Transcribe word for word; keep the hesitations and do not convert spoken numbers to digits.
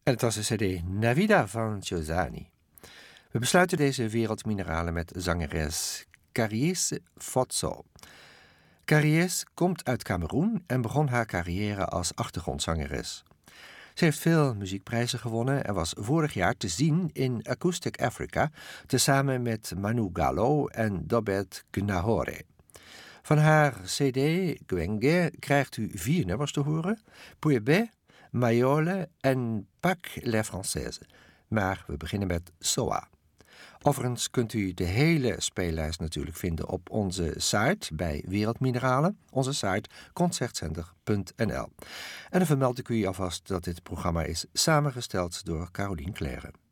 En het was de cd Navida van Giussani. We besluiten deze Wereldmineralen met zangeres Carice Fotso. Carice komt uit Kameroen en begon haar carrière als achtergrondzangeres. Ze heeft veel muziekprijzen gewonnen en was vorig jaar te zien in Acoustic Africa, tezamen met Manu Gallo en Dobet Gnahore. Van haar cd Gwenge krijgt u vier nummers te horen: Pouébé, Mayole en Pac les Françaises. Maar we beginnen met Soa. Overigens kunt u de hele speellijst natuurlijk vinden op onze site bij Wereldmineralen, onze site concertzender punt n l. En dan vermeld ik u alvast dat dit programma is samengesteld door Caroline Claire.